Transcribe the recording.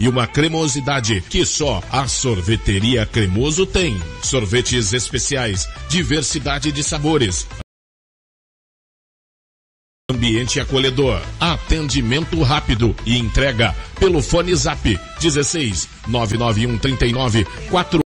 e uma cremosidade que só a Sorveteria Cremoso tem. Sorvetes especiais, diversidade de sabores. Ambiente acolhedor, atendimento rápido e entrega pelo fone Zap 16 991 39 4